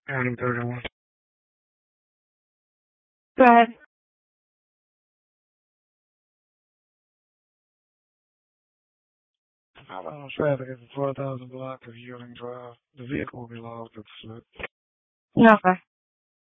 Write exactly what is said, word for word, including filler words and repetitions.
Item thirty-one. Go ahead. Out on traffic at the four thousand block of Yearling Drive. The vehicle will be logged with slip. No, sir.